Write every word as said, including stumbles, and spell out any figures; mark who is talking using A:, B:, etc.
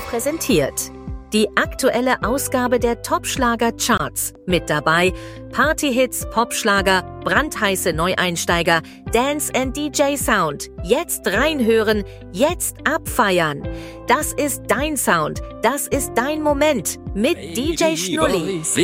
A: präsentiert die aktuelle Ausgabe der Top-Schlager-Charts. Mit dabei Party-Hits, Popschlager, brandheiße Neueinsteiger, Dance and D J Sound. Jetzt reinhören, jetzt abfeiern. Das ist dein Sound, das ist dein Moment mit D J Schnulli.